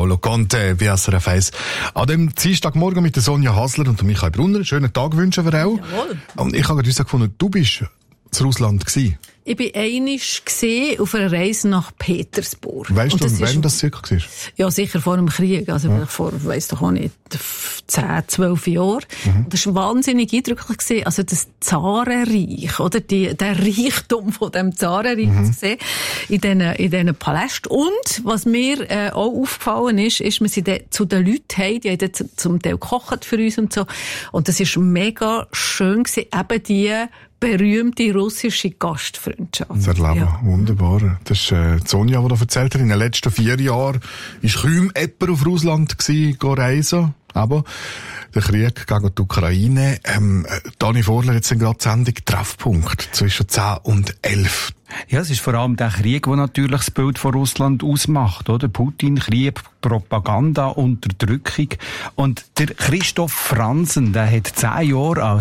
Paolo Conte bei SRF 1. An dem Dienstagmorgen mit der Sonja Hasler und Michael Brunner. Einen schönen Tag wünschen wir auch. Jawohl. Und ich habe gerade gefunden, du bist zu Russland gewesen. Ich war einmal auf einer Reise nach Petersburg. Weißt du, wann das circa war? Ja, sicher vor dem Krieg. Also vor, weiss doch auch nicht, 10, 12 Jahren. Das war wahnsinnig eindrücklich gewesen. Also das Zarenreich, oder? Der Reichtum von dem Zarenreich zu sehen. In diesen Palästen. Und, was mir auch aufgefallen ist, wir sind zu den Leuten heim, die haben zum Teil gekocht für uns und so. Und das ist mega schön gewesen, eben die berühmte russische Gastfreundschaft. Das Erleben, ja. Wunderbar. Das ist Sonja, die da erzählt hat. In den letzten 4 Jahren war kaum jemand auf Russland reisen. Aber der Krieg gegen die Ukraine. Dani Vorler, jetzt sind gerade die Sendung Treffpunkt zwischen 10 und 11. Ja, es ist vor allem der Krieg, der natürlich das Bild von Russland ausmacht, oder? Putin, Krieg, Propaganda, Unterdrückung. Und der Christoph Franzen, der hat 10 Jahre als